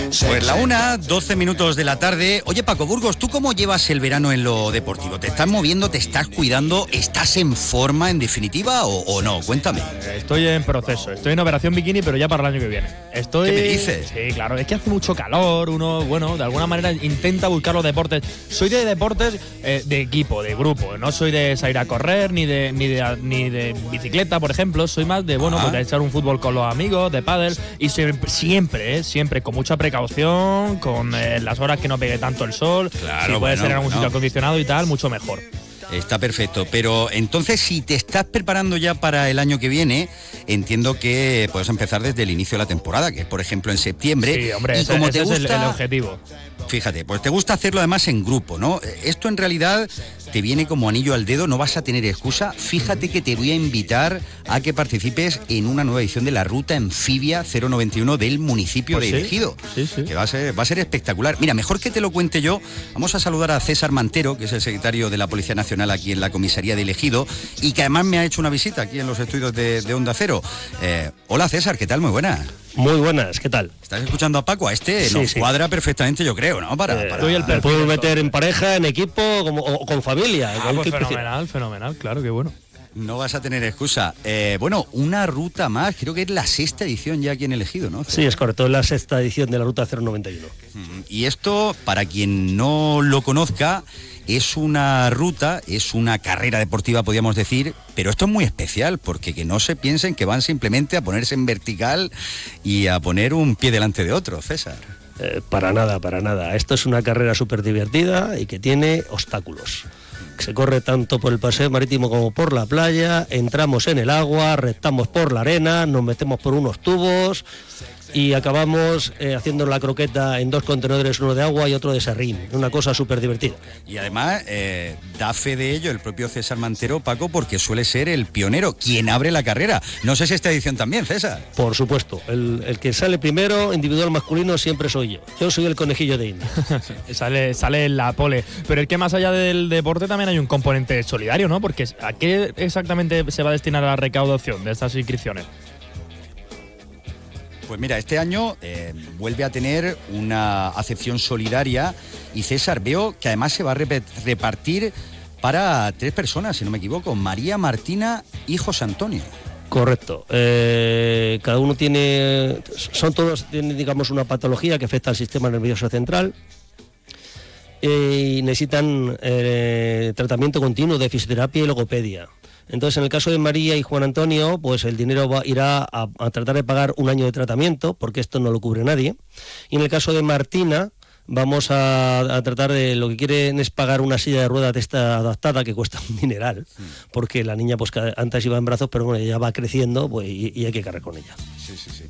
Pues la 1:12 de la tarde. Oye, Paco Burgos, ¿tú cómo llevas el verano en lo deportivo? ¿Te estás moviendo, te estás cuidando, estás en forma en definitiva o no? Cuéntame. Estoy en proceso, estoy en operación bikini, pero ya para el año que viene. ¿Qué me dices? Sí, claro, es que hace mucho calor, uno, bueno, de alguna manera intenta buscar los deportes. Soy de deportes de equipo, de grupo, no soy de salir a correr, ni de bicicleta, por ejemplo. Soy más de, pues de echar un fútbol con los amigos, de pádel, y siempre con mucha precaución, con las horas que no pegue tanto el sol. Claro, si puede ser en algún sitio acondicionado y tal, mucho mejor. Está perfecto, pero entonces si te estás preparando ya para el año que viene, entiendo que puedes empezar desde el inicio de la temporada, que es por ejemplo en septiembre. Sí, hombre, y ese es el objetivo. Fíjate, pues te gusta hacerlo además en grupo, ¿no? Esto en realidad te viene como anillo al dedo, no vas a tener excusa. Fíjate que te voy a invitar a que participes en una nueva edición de la Ruta Anfibia 091 del municipio de Ejido, que va a ser espectacular. Mira, mejor que te lo cuente yo, vamos a saludar a César Mantero, que es el secretario de la Policía Nacional aquí en la comisaría de Ejido y que además me ha hecho una visita aquí en los estudios de Onda Cero. Hola César, ¿qué tal? Muy buena. Muy buenas, ¿qué tal? ¿Estás escuchando a Paco? A este nos cuadra perfectamente, yo creo, ¿no? Me puedo meter en pareja, en equipo o con familia. Pues fenomenal, claro, qué bueno. No vas a tener excusa. Bueno, una ruta más, creo que es la 6ª edición ya aquí en Ejido, ¿no? Sí, es correcto, es la 6ª edición de la Ruta 091. Y esto, para quien no lo conozca, es una ruta, es una carrera deportiva, podríamos decir, pero esto es muy especial, porque que no se piensen que van simplemente a ponerse en vertical y a poner un pie delante de otro, César. Para nada. Esto es una carrera súper divertida y que tiene obstáculos. Se corre tanto por el paseo marítimo como por la playa, entramos en el agua, rectamos por la arena, nos metemos por unos tubos y acabamos haciendo la croqueta en 2 contenedores, uno de agua y otro de serrín. Una cosa súper divertida. Y además da fe de ello el propio César Mantero, Paco, porque suele ser el pionero, quien abre la carrera. No sé si esta edición también, César. Por supuesto, el que sale primero, individual masculino, siempre soy yo. Yo soy el conejillo de India. sale en la pole. Pero es que más allá del deporte también hay un componente solidario, ¿no? Porque ¿a qué exactamente se va a destinar la recaudación de estas inscripciones? Pues mira, este año vuelve a tener una acepción solidaria y César, veo que además se va a repartir para 3 personas, si no me equivoco, María, Martina y José Antonio. Correcto. Cada uno tienen, digamos, una patología que afecta al sistema nervioso central y necesitan tratamiento continuo de fisioterapia y logopedia. Entonces, en el caso de María y Juan Antonio, pues el dinero irá a tratar de pagar un año de tratamiento, porque esto no lo cubre nadie. Y en el caso de Martina, vamos a tratar de, lo que quieren es pagar una silla de ruedas de esta adaptada que cuesta un dineral, porque la niña pues antes iba en brazos, pero bueno, ya va creciendo pues, y hay que cargar con ella. Sí.